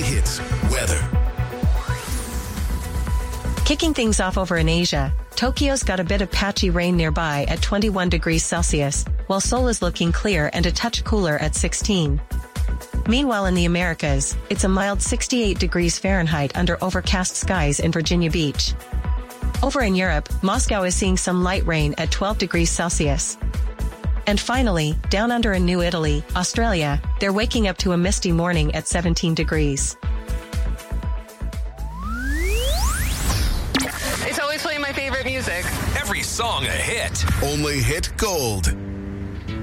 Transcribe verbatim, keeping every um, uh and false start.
Hits weather. Kicking things off over in Asia, Tokyo's got a bit of patchy rain nearby at twenty-one degrees Celsius, while Seoul is looking clear and a touch cooler at sixteen. Meanwhile in the Americas, it's a mild sixty-eight degrees Fahrenheit under overcast skies in Virginia Beach. Over in Europe, Moscow is seeing some light rain at twelve degrees Celsius. And finally, down under in New Italy, Australia, they're waking up to a misty morning at seventeen degrees. It's always playing my favorite music. Every song a hit. Only Hit Gold.